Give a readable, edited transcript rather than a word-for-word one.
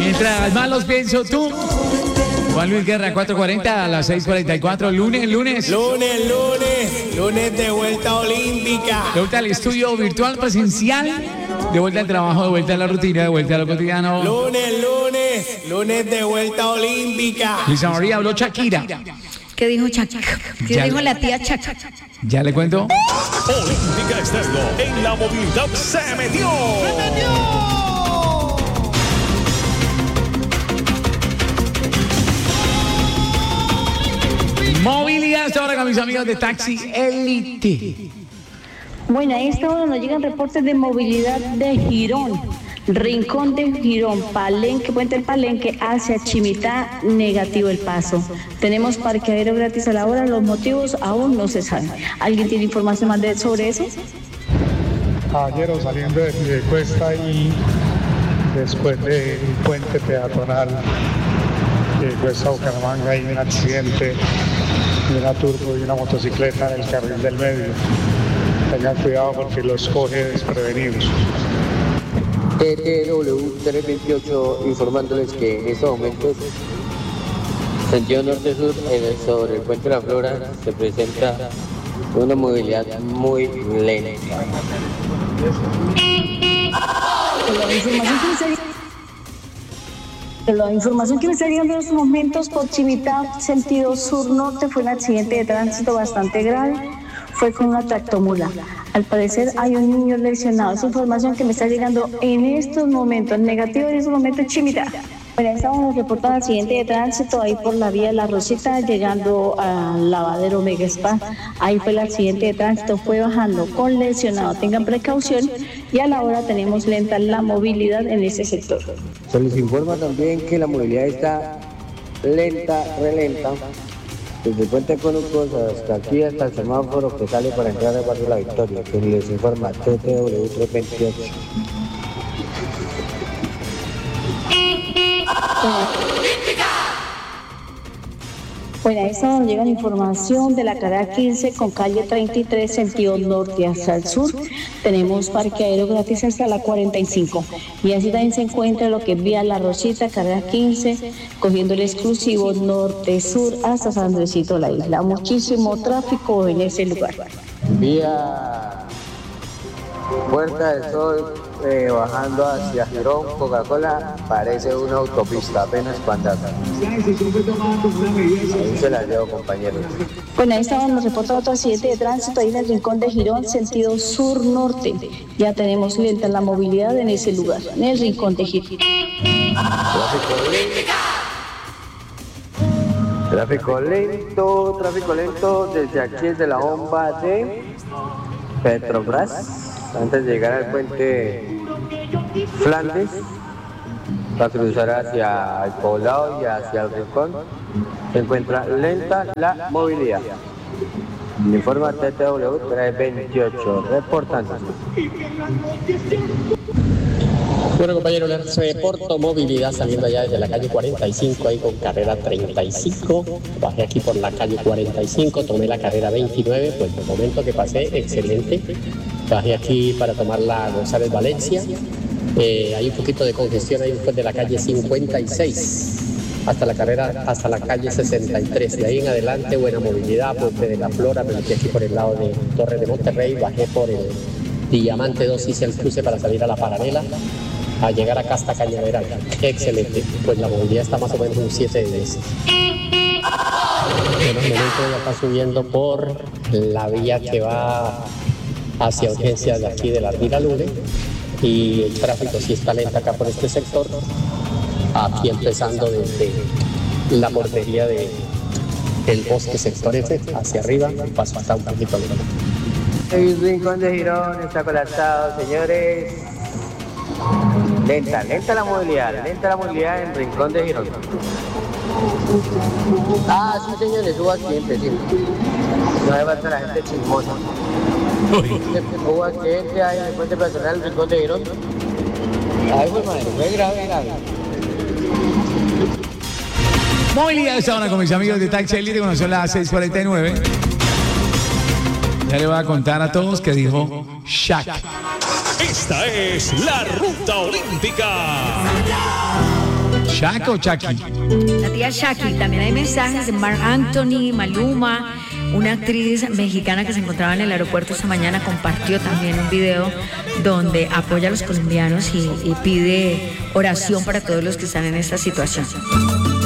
Mientras más los pienso tú. Juan Luis Guerra, 4:40 a las 6:44. Lunes de vuelta olímpica. De vuelta al estudio virtual presencial. De vuelta al trabajo, de vuelta a la rutina, de vuelta a lo cotidiano. Lunes de vuelta olímpica. Luisa María habló Shakira. ¿Qué dijo Shakira? ¿Qué dijo la tía Shakira? Ya le cuento. Olímpica Estéreo en la movilidad se metió. Movilidad hasta ahora con mis amigos de Taxi Elite. Bueno, a esta hora nos llegan reportes de movilidad de Girón, Rincón de Girón, Palenque, Puente del Palenque, hacia Chimitá, negativo el paso. Tenemos parqueadero gratis a la hora, los motivos aún no se saben. ¿Alguien tiene información más sobre eso? Caballero, saliendo de Piedecuesta y después del puente peatonal de Cuesta Bucaramanga hay un accidente de una turbo y una motocicleta en el carril del medio. Tengan cuidado porque los coge desprevenidos. TTW 328 informándoles que en estos momentos sentido norte-sur sobre el puente de la Flora se presenta una movilidad muy lenta. La información que me está llegando en estos momentos por Chimitá, sentido sur-norte, fue un accidente de tránsito bastante grave. Fue con una tractomula. Al parecer hay un niño lesionado. Esa información que me está llegando en estos momentos, negativo en estos momentos, Chimitá. Bueno, estábamos reportando accidente de tránsito ahí por la vía de La Rosita, llegando al lavadero Mega Spa. Ahí fue el accidente de tránsito, fue bajando con lesionado. Tengan precaución y a la hora tenemos lenta la movilidad en ese sector. Se les informa también que la movilidad está lenta, relenta. Desde el puente Conucos hasta aquí, hasta el semáforo que sale para entrar al barrio La Victoria, que les informa TTW 328. Bueno, a esta nos llega información de la carrera 15 con calle 33, sentido norte hacia el sur. Tenemos parqueadero gratis hasta la 45. Y así también se encuentra lo que es vía La Rosita, carrera 15, cogiendo el exclusivo norte-sur hasta San Andresito la Isla. Muchísimo tráfico en ese lugar. Vía Puerta del Sol, bajando hacia Girón, Coca-Cola, parece una autopista, apenas pandata. Ahí se la llevo, compañeros. Bueno, ahí estaban, nos reporta otro accidente de tránsito ahí en el Rincón de Girón, sentido sur-norte. Ya tenemos lenta la movilidad en ese lugar, en el Rincón de Girón. Tráfico lento desde aquí, desde la bomba de Petrobras. Antes de llegar al puente Flandes, para cruzar hacia el poblado y hacia el Rincón, se encuentra lenta la movilidad. Informa TTW 328, reportando. Bueno, compañeros, les reporto movilidad saliendo allá desde la calle 45, ahí con carrera 35. Bajé aquí por la calle 45, tomé la carrera 29, pues el momento que pasé, excelente. Bajé aquí para tomar la González Valencia. Hay un poquito de congestión ahí después de la calle 56 hasta la carrera, hasta la calle 63. De ahí en adelante, buena movilidad, Puente de la Flora. Me metí aquí por el lado de Torres de Monterrey, bajé por el Diamante 2, hice el cruce para salir a la paralela, a llegar acá hasta Cañaveral. Excelente, pues la movilidad está más o menos un 7 de 10. En el momento ya está subiendo por la vía que va hacia urgencias de aquí de la Ardila Lune, y el tráfico sí está lento acá por este sector, aquí empezando desde la portería del Bosque Sector F hacia arriba, el paso está un poquito lento. El Rincón de Girón está colapsado, señores. Lenta la movilidad en Rincón de Girón. Ah, sí, señores, hubo accidente, sí. No me falta la gente chismosa. Hubo accidente ahí en el puente peatonal del Rincón de Girón. Ay, pues madre, fue grave. Movilidad esta hora con mis amigos de Taxi Elite cuando son las 6:49. Ya le voy a contar a todos que dijo Shaq. Esta es la Ruta Olímpica. Shaq o Chucky? La tía Shaki. También hay mensajes de Marc Anthony, Maluma. Una actriz mexicana que se encontraba en el aeropuerto esta mañana compartió también un video donde apoya a los colombianos y pide oración para todos los que están en esta situación.